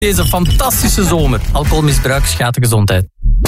Deze fantastische zomer. Alcoholmisbruik schaadt de gezondheid.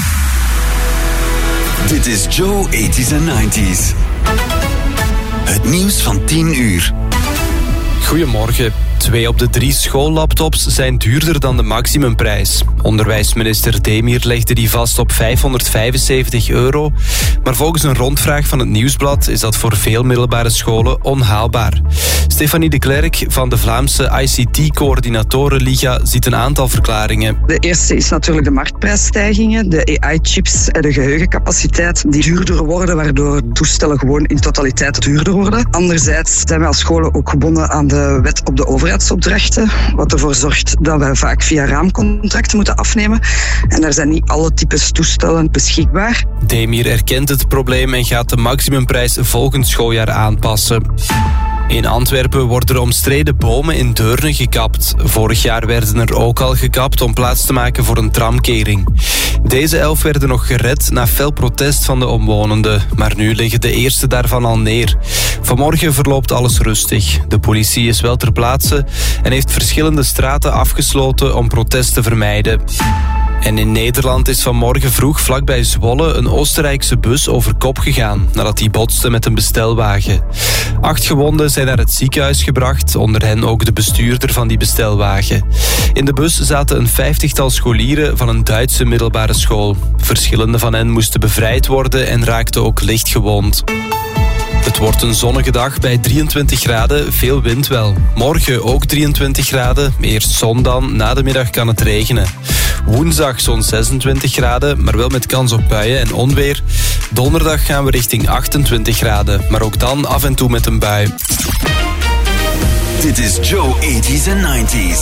Dit is Joe 80s en 90s. Het nieuws van 10 uur. Goedemorgen. 2 op de 3 schoollaptops zijn duurder dan de maximumprijs. Onderwijsminister Demir legde die vast op €575. Maar volgens een rondvraag van het Nieuwsblad is dat voor veel middelbare scholen onhaalbaar. Stefanie de Klerk van de Vlaamse ICT-coördinatorenliga ziet een aantal verklaringen. De eerste is natuurlijk de marktprijsstijgingen, de AI-chips en de geheugencapaciteit die duurder worden, waardoor toestellen gewoon in totaliteit duurder worden. Anderzijds zijn wij als scholen ook gebonden aan de wet op de overheidsopdrachten, wat ervoor zorgt dat wij vaak via raamcontracten moeten afnemen. En daar zijn niet alle types toestellen beschikbaar. Demir erkent het probleem en gaat de maximumprijs volgend schooljaar aanpassen. In Antwerpen worden er omstreden bomen in Deurne gekapt. Vorig jaar werden er ook al gekapt om plaats te maken voor een tramkering. Deze 11 werden nog gered na fel protest van de omwonenden. Maar nu liggen de eerste daarvan al neer. Vanmorgen verloopt alles rustig. De politie is wel ter plaatse en heeft verschillende straten afgesloten om protest te vermijden. En in Nederland is vanmorgen vroeg vlakbij Zwolle een Oostenrijkse bus over kop gegaan nadat die botste met een bestelwagen. 8 gewonden zijn naar het ziekenhuis gebracht, onder hen ook de bestuurder van die bestelwagen. In de bus zaten een 50-tal scholieren van een Duitse middelbare school. Verschillende van hen moesten bevrijd worden en raakten ook licht gewond. Het wordt een zonnige dag bij 23 graden, veel wind wel. Morgen ook 23 graden, eerst zon dan, na de middag kan het regenen. Woensdag zo'n 26 graden, maar wel met kans op buien en onweer. Donderdag gaan we richting 28 graden, maar ook dan af en toe met een bui. Dit is Joe 80s en 90s.